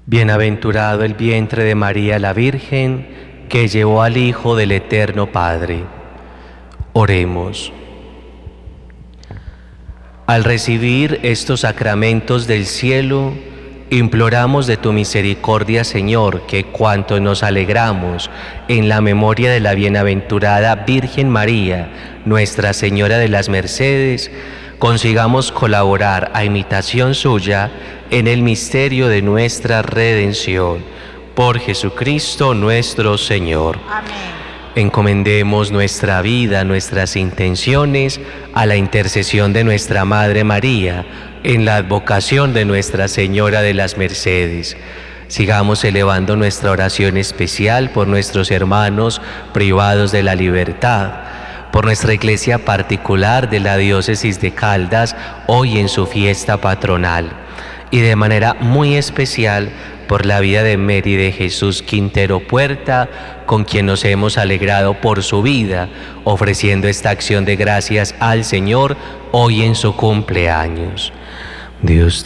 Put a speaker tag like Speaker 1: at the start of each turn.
Speaker 1: Bienaventurado el vientre de María la Virgen, que llevó al Hijo del Eterno Padre. Oremos. Al recibir estos sacramentos del cielo, imploramos de tu misericordia, Señor, que cuanto nos alegramos en la memoria de la bienaventurada Virgen María, Nuestra Señora de las Mercedes, consigamos colaborar a imitación suya en el misterio de nuestra redención. Por Jesucristo nuestro Señor.
Speaker 2: Amén.
Speaker 1: Encomendemos nuestra vida, nuestras intenciones a la intercesión de nuestra Madre María, en la advocación de Nuestra Señora de las Mercedes. Sigamos elevando nuestra oración especial por nuestros hermanos privados de la libertad, por nuestra iglesia particular de la diócesis de Caldas, hoy en su fiesta patronal, y de manera muy especial por la vida de Mary de Jesús Quintero Puerta, con quien nos hemos alegrado por su vida, ofreciendo esta acción de gracias al Señor hoy en su cumpleaños. Dios